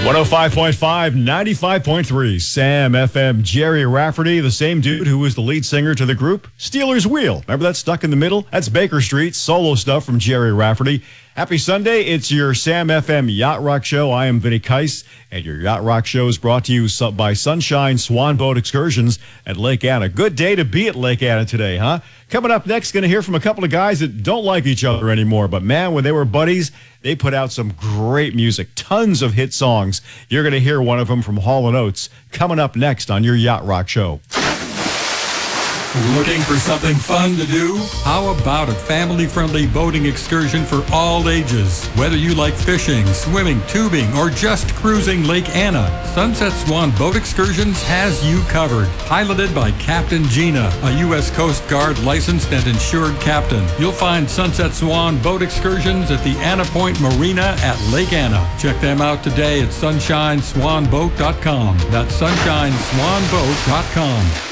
105.5, 95.3, Sam FM. Jerry Rafferty, the same dude who was the lead singer to the group Steelers Wheel. Remember that Stuck in the Middle? That's Baker Street, solo stuff from Jerry Rafferty. Happy Sunday. It's your Sam FM Yacht Rock Show. I am Vinny Keiss, and your Yacht Rock Show is brought to you by Sunshine Swan Boat Excursions at Lake Anna. Good day to be at Lake Anna today, huh? Coming up next, going to hear from a couple of guys that don't like each other anymore. But, man, when they were buddies, they put out some great music, tons of hit songs. You're going to hear one of them from Hall & Oates coming up next on your Yacht Rock Show. Looking for something fun to do? How about a family-friendly boating excursion for all ages? Whether you like fishing, swimming, tubing, or just cruising Lake Anna, Sunset Swan Boat Excursions has you covered. Piloted by Captain Gina, a U.S. Coast Guard licensed and insured captain. You'll find Sunset Swan Boat Excursions at the Anna Point Marina at Lake Anna. Check them out today at sunshineswanboat.com. That's sunshineswanboat.com.